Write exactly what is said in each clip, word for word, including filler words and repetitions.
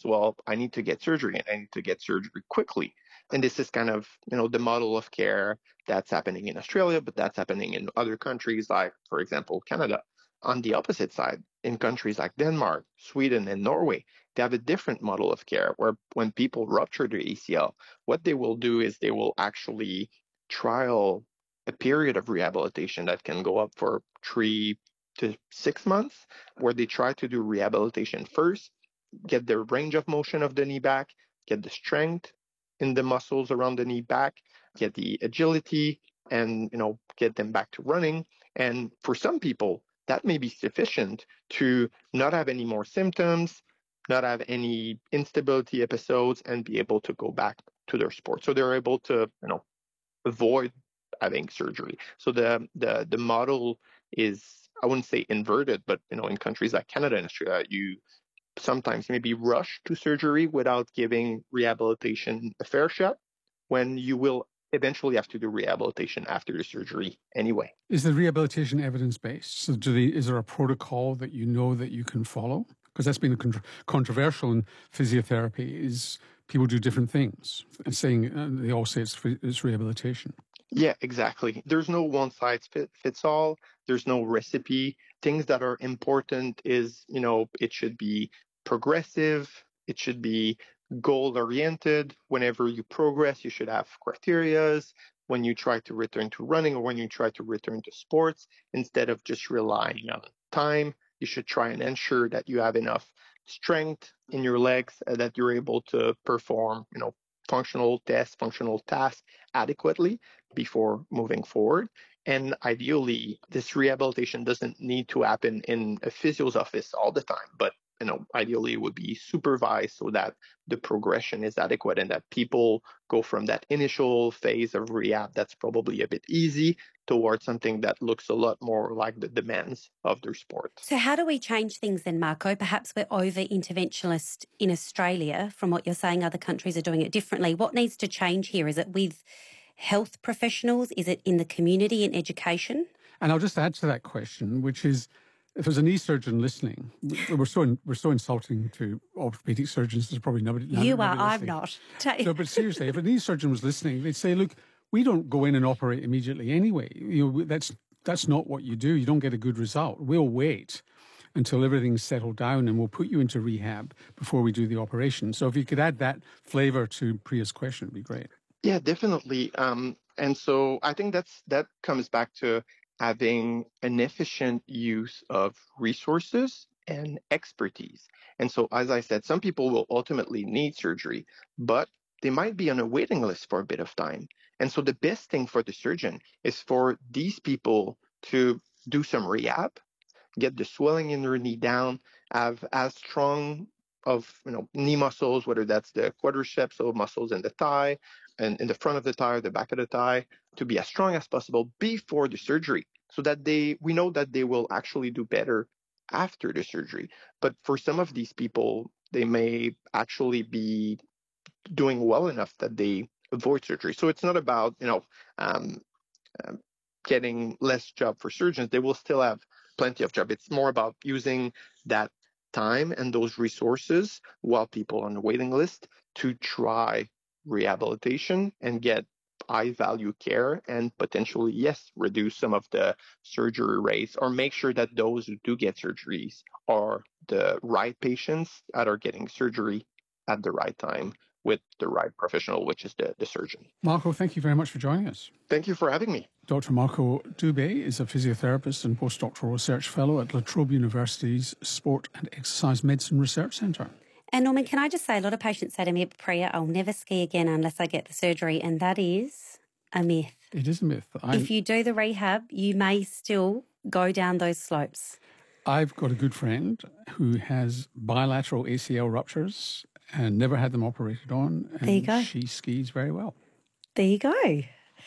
well, I need to get surgery and I need to get surgery quickly. And this is kind of, you know, the model of care that's happening in Australia, but that's happening in other countries like, for example, Canada. On the opposite side, in countries like Denmark, Sweden, and Norway, they have a different model of care where when people rupture their A C L, what they will do is they will actually trial a period of rehabilitation that can go up for three to six months, where they try to do rehabilitation first, get the range of motion of the knee back, get the strength in the muscles around the knee back, get the agility, and you know get them back to running. And for some people, that may be sufficient to not have any more symptoms, not have any instability episodes, and be able to go back to their sport. So they're able to, you know, avoid having surgery. So the the the model is, I wouldn't say inverted, but you know, in countries like Canada and Australia, you sometimes maybe rush to surgery without giving rehabilitation a fair shot, when you will eventually have to do rehabilitation after the surgery anyway. Is the rehabilitation evidence-based? So do they, is there a protocol that you know that you can follow? Because that's been con- controversial in physiotherapy, is people do different things, and saying uh, they all say it's, it's rehabilitation. Yeah, exactly. There's no one size fit, fits all. There's no recipe. Things that are important is, you know, it should be progressive. It should be goal-oriented. Whenever you progress, you should have criterias. When you try to return to running or when you try to return to sports, instead of just relying on time, you should try and ensure that you have enough strength in your legs, uh, that you're able to perform, you know, functional tests, functional tasks adequately before moving forward. And ideally, this rehabilitation doesn't need to happen in a physio's office all the time, but you know, ideally it would be supervised so that the progression is adequate and that people go from that initial phase of rehab that's probably a bit easy towards something that looks a lot more like the demands of their sport. So how do we change things then, Marco? Perhaps we're over-interventionist in Australia. From what you're saying, other countries are doing it differently. What needs to change here? Is it with health professionals? Is it in the community and education? And I'll just add to that question, which is, if there's a knee surgeon listening, we're so we're so insulting to orthopedic surgeons. There's probably nobody. You nobody are. listening. I'm not. No, but seriously, if a knee surgeon was listening, they'd say, "Look, we don't go in and operate immediately anyway. You know, that's that's not what you do. You don't get a good result. We'll wait until everything's settled down, and we'll put you into rehab before we do the operation." So, if you could add that flavour to Priya's question, it'd be great. Yeah, definitely. Um, and so I think that's that comes back to having an efficient use of resources and expertise. And so, as I said, some people will ultimately need surgery, but they might be on a waiting list for a bit of time. And so the best thing for the surgeon is for these people to do some rehab, get the swelling in their knee down, have as strong of you know knee muscles, whether that's the quadriceps or muscles in the thigh and in the front of the thigh, the back of the thigh, to be as strong as possible before the surgery, so that they we know that they will actually do better after the surgery. But for some of these people, they may actually be doing well enough that they avoid surgery. So it's not about you know um, um, getting less job for surgeons. They will still have plenty of job. It's more about using that time and those resources while people on the waiting list to try rehabilitation and get high value care and potentially, yes, reduce some of the surgery rates, or make sure that those who do get surgeries are the right patients that are getting surgery at the right time with the right professional, which is the, the surgeon. Marco, thank you very much for joining us. Thank you for having me. Doctor Marco Dubé is a physiotherapist and postdoctoral research fellow at La Trobe University's Sport and Exercise Medicine Research Centre. And Norman, can I just say, a lot of patients say to me, Priya, I'll never ski again unless I get the surgery, and that is a myth. It is a myth. I'm... If you do the rehab, you may still go down those slopes. I've got a good friend who has bilateral A C L ruptures and never had them operated on. And there you go. She skis very well. There you go.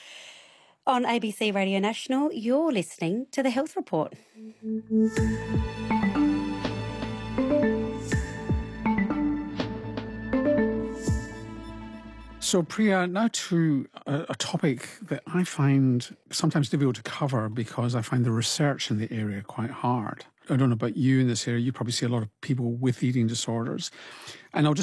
On A B C Radio National, you're listening to The Health Report. So, Priya, now to a, a topic that I find sometimes difficult to cover because I find the research in the area quite hard. I don't know about you in this area. You probably see a lot of people with eating disorders. And I'll just